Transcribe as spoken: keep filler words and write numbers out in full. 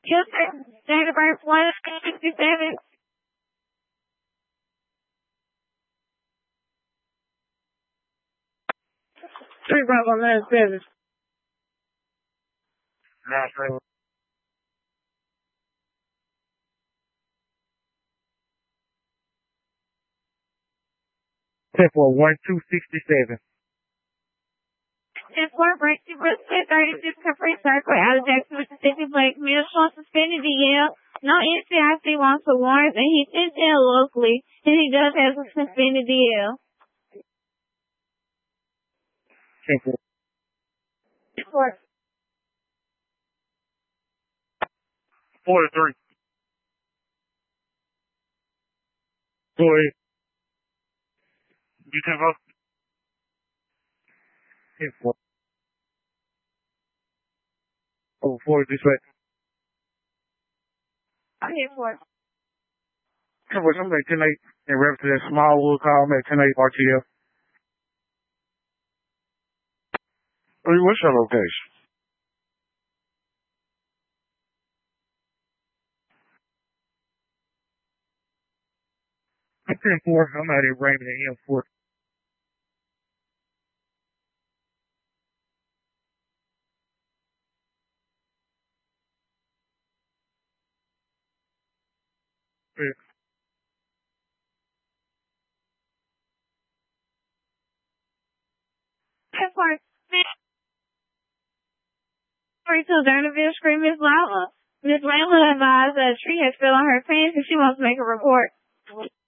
Just date of birth one sixty-seven. Three Bravo nine seven. Nashville. Ten for one two sixty-seven. Ten four breakthrough ten thirty-six Capri Circle out of Jackson, Mississippi. Blake Mills on suspended D L. No N C I C wants for warrants, and he's in jail locally, and he does have a suspended D L. Ten four. Four. Four to three. Go ahead. You can vote. Ten four. Oh, four this way. I hit four. Ten four. I'm at ten eight in reference to that small wood call. I'm at ten eight R T L. What's your location? I'm ten four. I'm out at Raymond and M four. Yeah. ten four. Three to Dernaville Street, Miss Lala. Miss Layla advised that she has fell on her pants and she wants to make a report.